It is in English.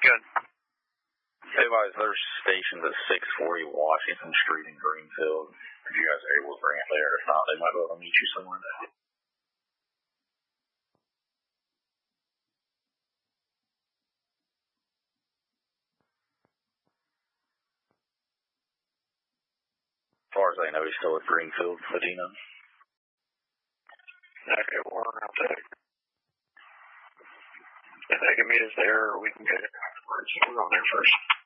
good. Everybody's their stationed at 640 Washington Street in Greenfield. If you guys are able to bring it there, if not, they might be able to meet you somewhere. As far as I know, he's still at Greenfield, Medina. Okay, we're out there. If they can meet us there, or we can get it afterwards. We're on there first.